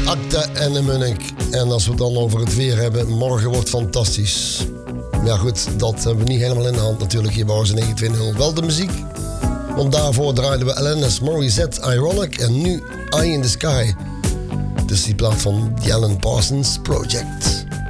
Akte en de Munnik. En als we het dan over het weer hebben, morgen wordt fantastisch. Ja goed, dat hebben we niet helemaal in de hand natuurlijk hier bij Oors 920. Wel de muziek. Want daarvoor draaiden we Alanis Morissette, Ironic en nu Eye in the Sky. Dus die plaat van The Alan Parsons Project.